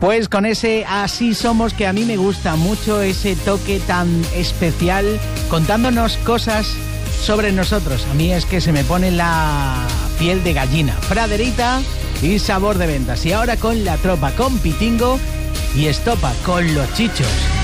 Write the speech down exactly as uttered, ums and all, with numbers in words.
Pues con ese Así Somos, que a mí me gusta mucho, ese toque tan especial, contándonos cosas sobre nosotros. A mí es que se me pone la piel de gallina. Praderita y Sabor de Ventas. Y ahora con La Tropa, con Pitingo y Estopa, con Los Chichos.